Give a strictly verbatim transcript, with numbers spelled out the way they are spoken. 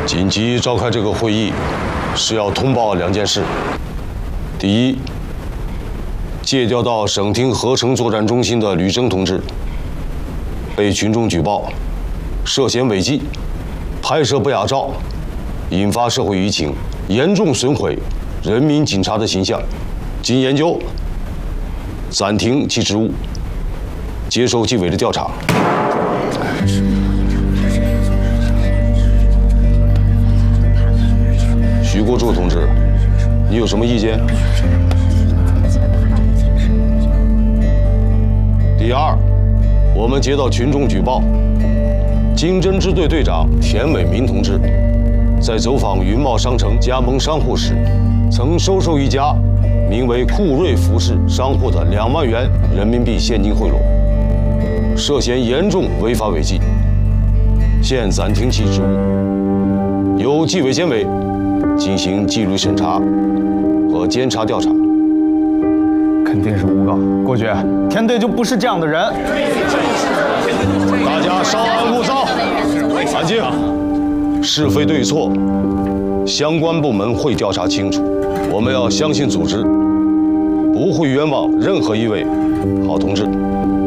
紧急召开这个会议，是要通报两件事。第一，借调到省厅合成作战中心的吕征同志被群众举报涉嫌违纪、拍摄不雅照，引发社会舆情，严重损毁人民警察的形象。经研究，暂停其职务，接受纪委的调查。徐国柱同志，你有什么意见？第二，我们接到群众举报，经侦支队队长田伟民同志在走访云茂商城加盟商户时，曾收受一家名为酷瑞服饰商户的两万元人民币现金贿赂，涉嫌严重违法违纪，现暂停其职务，由纪委监委进行纪律审查和监察调查。 肯定是诬告，郭局，田队就不是这样的人。 大家稍安勿躁，安静。是非对错，相关部门会调查清楚。我们要相信组织，不会冤枉任何一位好同志。